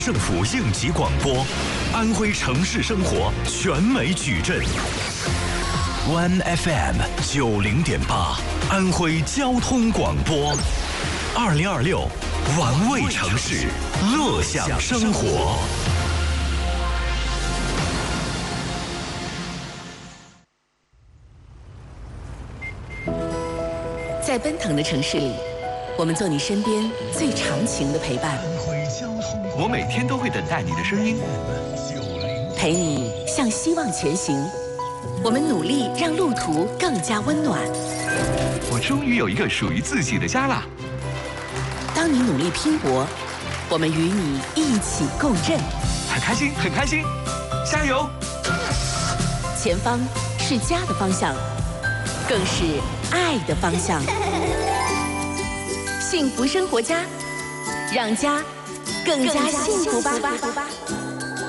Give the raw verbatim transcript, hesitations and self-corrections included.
政府应急广播，安徽城市生活全美矩阵。One F M 九零点八，安徽交通广播。二零二六，玩味城市，乐享生活。 在奔腾的城市里，我们做你身边最长情的陪伴。 我每天都会等待你的声音， 陪你向希望前行。我们努力让路途更加温暖。 我终于有一个属于自己的家啦！ 当你努力拼搏，我们与你一起共振。 很开心，很开心，加油！ 前方是家的方向，更是爱的方向。幸福生活家，让家更加幸福吧。